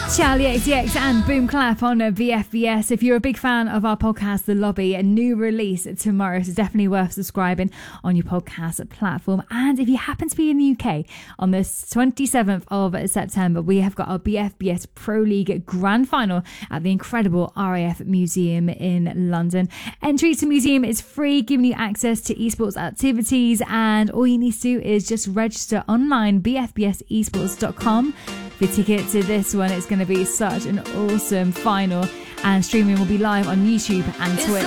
Charlie XCX and Boom Clap on BFBS. If you're a big fan of our podcast, The Lobby, a new release tomorrow, so definitely worth subscribing on your podcast platform. And if you happen to be in the UK on the 27th of September, we have got our BFBS Pro League Grand Final at the incredible RAF Museum in London. Entry to the museum is free, giving you access to esports activities, and all you need to do is just register online, bfbsesports.com. For your ticket to this one, it's going to be such an awesome final, and streaming will be live on YouTube and Twitch.